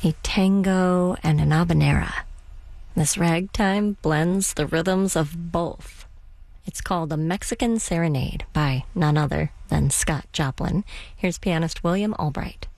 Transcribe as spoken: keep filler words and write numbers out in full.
a tango and an habanera. This ragtime blends the rhythms of both. It's called A Mexican Serenade by none other than Scott Joplin. Here's pianist William Albright.